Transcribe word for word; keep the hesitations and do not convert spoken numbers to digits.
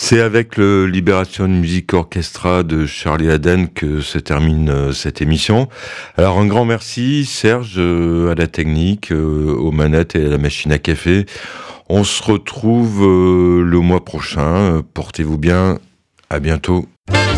C'est avec le Liberation Music Orchestra de Charlie Haden que se termine euh, cette émission. Alors un grand merci Serge euh, à la technique, euh, aux manettes et à la machine à café. On se retrouve euh, le mois prochain. Portez-vous bien. À bientôt.